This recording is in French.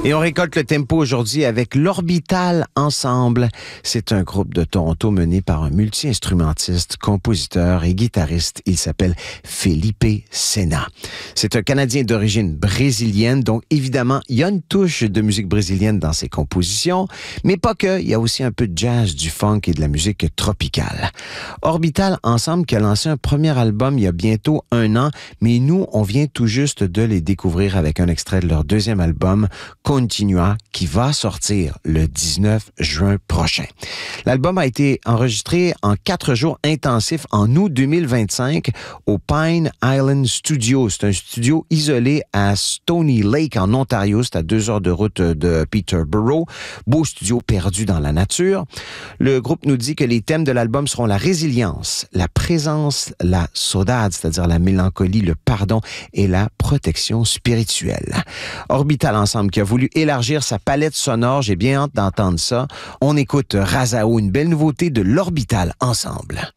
Et on récolte le tempo aujourd'hui avec l'Orbital Ensemble. C'est un groupe de Toronto mené par un multi-instrumentiste, compositeur et guitariste. Il s'appelle Felipe Sena. C'est un Canadien d'origine brésilienne, donc évidemment, il y a une touche de musique brésilienne dans ses compositions, mais pas que, il y a aussi un peu de jazz, du funk et de la musique tropicale. Orbital Ensemble qui a lancé un premier album il y a bientôt 1 an, mais nous, on vient tout juste de les découvrir avec un extrait de leur deuxième album, Continua, qui va sortir le 19 juin prochain. L'album a été enregistré en 4 jours intensifs en août 2025 au Pine Island Studio. C'est un studio isolé à Stony Lake en Ontario. C'est à 2 heures de route de Peterborough. Beau studio perdu dans la nature. Le groupe nous dit que les thèmes de l'album seront la résilience, la présence, la saudade, c'est-à-dire la mélancolie, le pardon et la protection spirituelle. Orbital Ensemble qui a voulu élargir sa palette sonore. J'ai bien hâte d'entendre ça. On écoute Razao, une belle nouveauté de l'Orbital Ensemble.